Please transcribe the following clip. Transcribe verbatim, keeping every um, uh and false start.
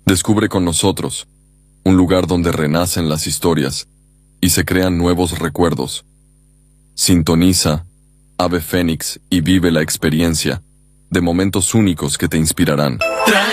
Descubre con nosotros un lugar donde renacen las historias y se crean nuevos recuerdos. Sintoniza Ave Fénix y vive la experiencia de momentos únicos que te inspirarán.